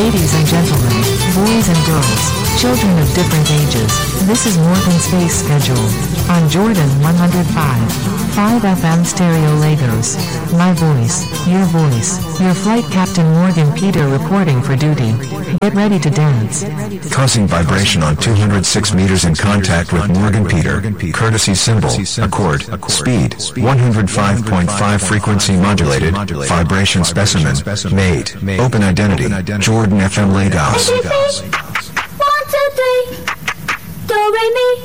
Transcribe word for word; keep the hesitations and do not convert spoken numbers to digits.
Ladies and gentlemen, boys and girls, children of different ages, this is Morgan Space Schedule. On Jordan one oh five. five F M Stereo Lagos. My voice, your voice, your flight captain Morgan Peter reporting for duty. Get ready to dance. Causing vibration on two hundred six meters in contact with Morgan Peter. Courtesy symbol, accord, speed, one hundred five point five frequency modulated, vibration specimen, made, open identity, Jordan F M Lagos. One, two, three, do, re, mi.